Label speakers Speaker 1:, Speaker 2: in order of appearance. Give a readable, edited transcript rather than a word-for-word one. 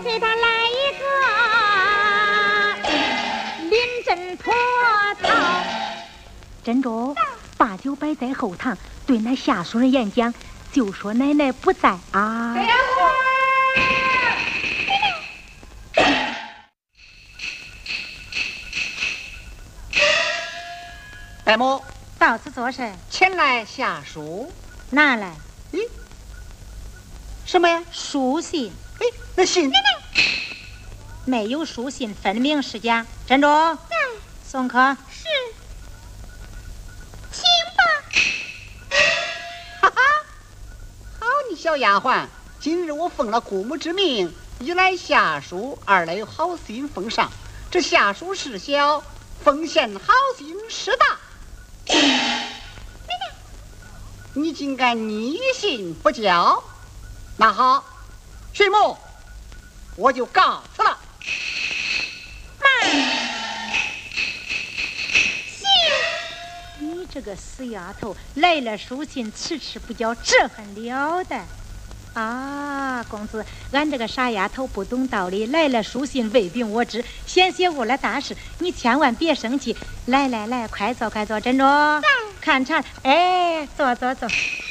Speaker 1: 给他来一个临阵脱逃。
Speaker 2: 珍珠，把酒摆在后堂，对那下属人演讲，就说奶奶不在啊。
Speaker 3: 伯母
Speaker 1: 到此做甚？
Speaker 3: 前来下书。
Speaker 1: 拿来。
Speaker 3: 咦，什么呀？
Speaker 1: 书信。
Speaker 3: 哎，那信
Speaker 1: 没有书信，分明是假。珍珠，送客。
Speaker 4: 是，请吧。
Speaker 3: 哈哈，好你小丫鬟，今日我奉了姑母之命，一来下书，二来有好心奉上。这下书事小，奉献好心事大。你竟敢逆信不交，那好，徐母，我就告辞了。
Speaker 1: 你这个死丫头，来了书信迟迟不交，这很了得啊！公子，俺这个傻丫头不懂道理，来了书信未禀我知，险些误了大事，你千万别生气。来，快坐，珍珠，看茶。哎，坐。